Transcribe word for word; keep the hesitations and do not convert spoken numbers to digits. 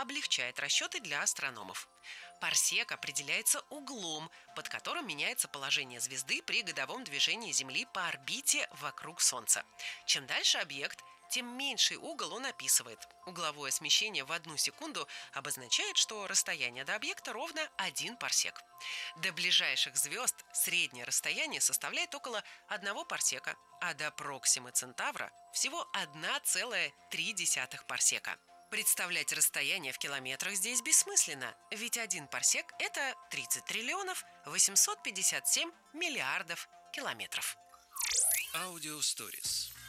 облегчает расчеты для астрономов. Парсек определяется углом, под которым меняется положение звезды при годовом движении Земли по орбите вокруг Солнца. Чем дальше объект, тем меньший угол он описывает. Угловое смещение в одну секунду обозначает, что расстояние до объекта ровно один парсек. До ближайших звезд среднее расстояние составляет около одного парсека, а до Проксимы Центавра всего одна целая три десятых парсека. Представлять расстояние в километрах здесь бессмысленно, ведь один парсек – это тридцать триллионов восемьсот пятьдесят семь миллиардов километров. Аудио Stories.